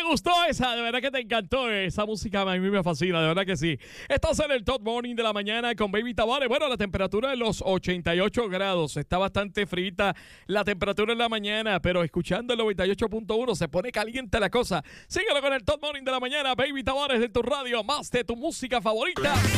gustó esa, de verdad que te encantó esa música, a mí me fascina, de verdad que sí. Estás en el Top Morning de la mañana con Baby Tavares. Bueno, la temperatura de los 88 grados, está bastante frita la temperatura en la mañana, pero escuchando el 98.1 se pone caliente la cosa. Síguelo con el Top Morning de la mañana, Baby Tavares de tu radio, más de tu música favorita.